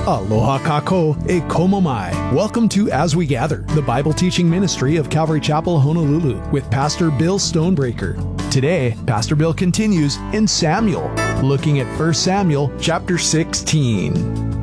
Aloha kako e komo mai. Welcome to As We Gather, the Bible teaching ministry of Calvary Chapel, Honolulu, with Pastor Bill Stonebreaker. Today, Pastor Bill continues in Samuel, looking at 1 Samuel chapter 16.